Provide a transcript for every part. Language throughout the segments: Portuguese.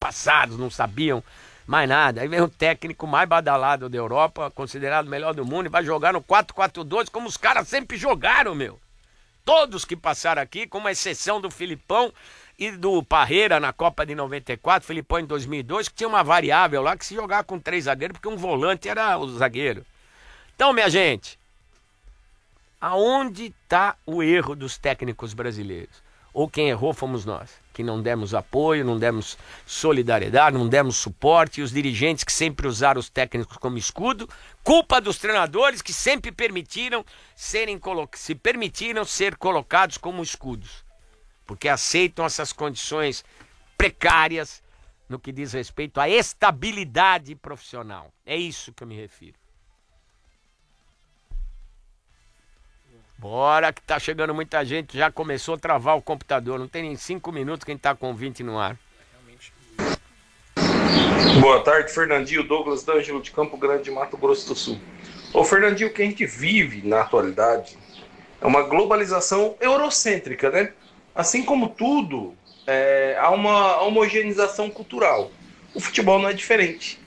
ultrapassados, não sabiam mais nada. Aí vem o técnico mais badalado da Europa, considerado o melhor do mundo, e vai jogar no 4-4-2, como os caras sempre jogaram, meu. Todos que passaram aqui, com uma exceção do Filipão e do Parreira na Copa de 94, Filipão em 2002, que tinha uma variável lá que se jogava com 3 zagueiros, porque um volante era o zagueiro. Então, minha gente, aonde está o erro dos técnicos brasileiros? Ou quem errou fomos nós, que não demos apoio, não demos solidariedade, não demos suporte, e os dirigentes que sempre usaram os técnicos como escudo, culpa dos treinadores que sempre se permitiram ser colocados como escudos, porque aceitam essas condições precárias no que diz respeito à estabilidade profissional. É isso que eu me refiro. Bora que tá chegando muita gente, já começou a travar o computador, não tem nem 5 minutos quem tá com 20 no ar. Boa tarde, Fernandinho, Douglas D'Angelo de Campo Grande, Mato Grosso do Sul. Ô Fernandinho, o que a gente vive na atualidade é uma globalização eurocêntrica, né? Assim como tudo, há uma homogeneização cultural. O futebol não é diferente.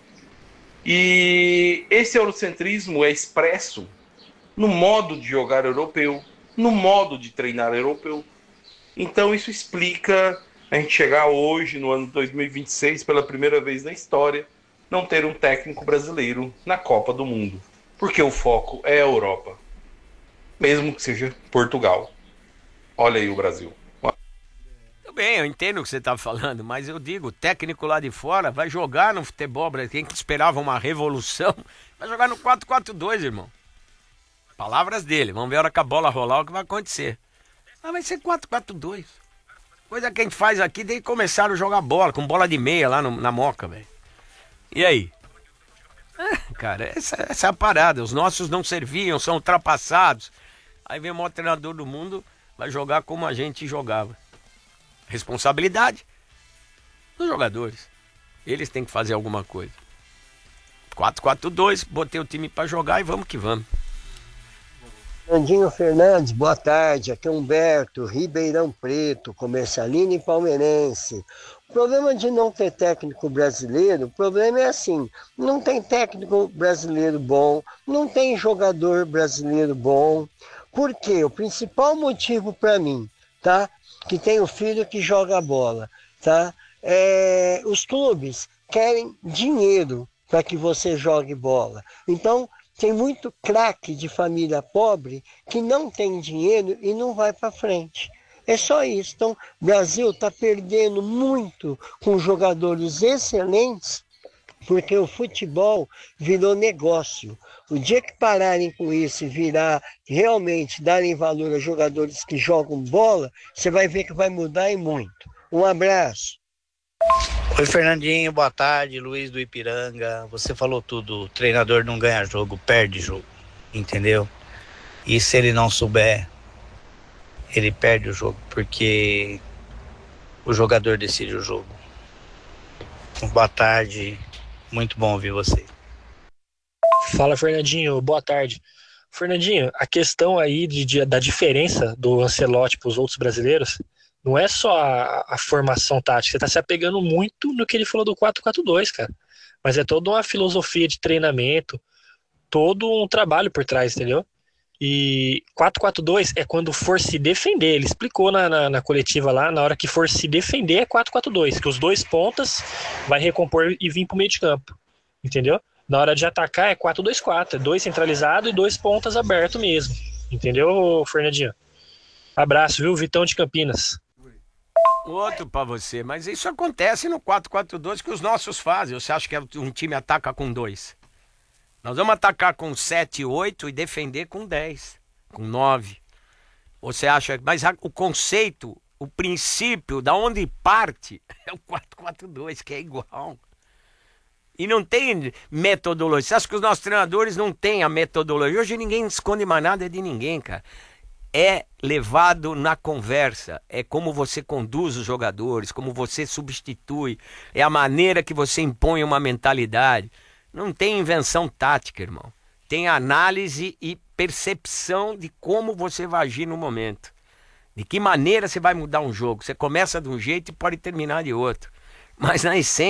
E esse eurocentrismo é expresso no modo de jogar europeu, no modo de treinar europeu. Então isso explica a gente chegar hoje, no ano 2026, pela primeira vez na história, não ter um técnico brasileiro na Copa do Mundo. Porque o foco é a Europa, mesmo que seja Portugal. Olha aí o Brasil. Tudo bem, eu entendo o que você está falando, mas eu digo, o técnico lá de fora vai jogar no futebol brasileiro, quem esperava uma revolução, vai jogar no 4-4-2, irmão. Palavras dele, vamos ver a hora que a bola rolar o que vai acontecer. Mas vai ser 4-4-2. Coisa que a gente faz aqui desde que começaram a jogar bola, com bola de meia lá na Moca, velho. E aí? Cara, essa é a parada. Os nossos não serviam, são ultrapassados. Aí vem o maior treinador do mundo, vai jogar como a gente jogava. Responsabilidade dos jogadores. Eles têm que fazer alguma coisa. 4-4-2, botei o time pra jogar e vamos que vamos. Andinho Fernandes, boa tarde. Aqui é Humberto, Ribeirão Preto, Comercialino e Palmeirense. O problema de não ter técnico brasileiro, o problema é assim, não tem técnico brasileiro bom, não tem jogador brasileiro bom. Por quê? O principal motivo para mim, tá? Que tem o filho que joga bola, tá? Os clubes querem dinheiro para que você jogue bola. Então, tem muito craque de família pobre que não tem dinheiro e não vai para frente. É só isso. Então, o Brasil está perdendo muito com jogadores excelentes, porque o futebol virou negócio. O dia que pararem com isso e virar realmente darem valor a jogadores que jogam bola, você vai ver que vai mudar e muito. Um abraço. Oi, Fernandinho, boa tarde, Luiz do Ipiranga. Você falou tudo, o treinador não ganha jogo, perde jogo, entendeu? E se ele não souber, ele perde o jogo, porque o jogador decide o jogo. Boa tarde, muito bom ouvir você. Fala, Fernandinho, boa tarde. Fernandinho, a questão aí da diferença do Ancelotti para os outros brasileiros não é só a formação tática, você está se apegando muito no que ele falou do 4-4-2, cara. Mas é toda uma filosofia de treinamento, todo um trabalho por trás, entendeu? E 4-4-2 é quando for se defender. Ele explicou na coletiva lá, na hora que for se defender é 4-4-2, que os dois pontas vai recompor e vir pro meio de campo, entendeu? Na hora de atacar é 4-2-4, é 2 centralizados e 2 pontas aberto mesmo, entendeu, Fernandinho? Abraço, viu? Vitão de Campinas. Outro pra você, mas isso acontece no 4-4-2 que os nossos fazem. Você acha que um time ataca com 2? Nós vamos atacar com 7, 8 e defender com 10, com 9. Você acha, mas o conceito, o princípio, da onde parte, é o 4-4-2, que é igual. E não tem metodologia. Você acha que os nossos treinadores não têm a metodologia? Hoje ninguém esconde mais nada de ninguém, cara. É levado na conversa, é como você conduz os jogadores, como você substitui, é a maneira que você impõe uma mentalidade. Não tem invenção tática, irmão. Tem análise e percepção de como você vai agir no momento. De que maneira você vai mudar um jogo. Você começa de um jeito e pode terminar de outro. Mas na essência,